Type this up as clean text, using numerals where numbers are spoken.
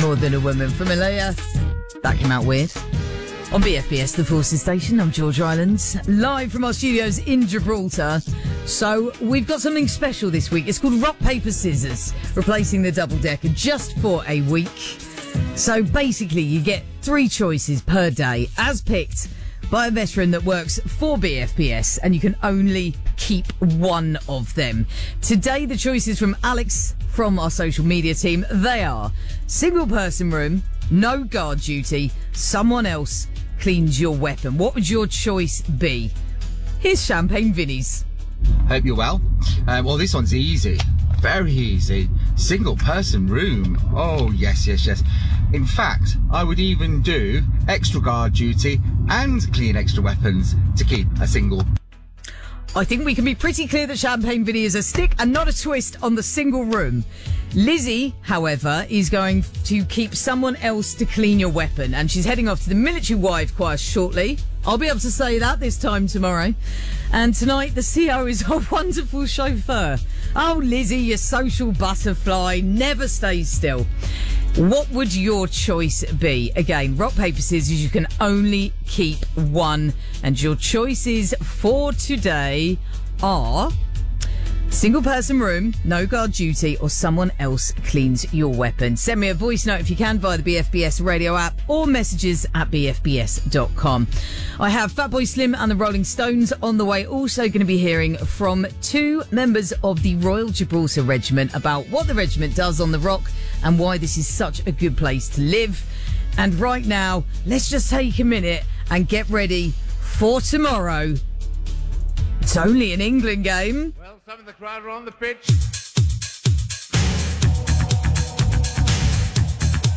More Than a Woman from Alea. That came out weird. On BFBS, the Forces Station, I'm George Rylands, live from our studios in Gibraltar. So, we've got something special this week. It's called Rock, Paper, Scissors, replacing the double-decker just for a week. So, basically, you get 3 choices per day, as picked by a veteran that works for BFBS, and you can only keep one of them. Today, the choices from Alex from our social media team, they are single-person room, no guard duty, someone else cleans your weapon. What would your choice be? Here's Champagne Vinny's. Hope you're well. Well, this one's easy. Very easy. Single person room. Oh, yes. In fact, I would even do extra guard duty and clean extra weapons to keep a single. I think we can be pretty clear that Champagne Vinny is a stick and not a twist on the single room. Lizzie, however, is going to keep someone else to clean your weapon, and she's heading off to the military wife choir shortly. I'll be able to say that this time tomorrow. And tonight, the CO is a wonderful chauffeur. Oh, Lizzie, you social butterfly, never stays still. What would your choice be? Again, rock, paper, scissors, you can only keep one. And your choices for today are single person room, no guard duty, or someone else cleans your weapon. Send me a voice note if you can via the BFBS radio app or messages at bfbs.com. I have Fatboy Slim and the Rolling Stones on the way. Also going to be hearing from 2 members of the Royal Gibraltar Regiment about what the regiment does on the rock and why this is such a good place to live. And right now, let's just take a minute and get ready for tomorrow. It's only an England game. Well, some of the crowd are on the pitch.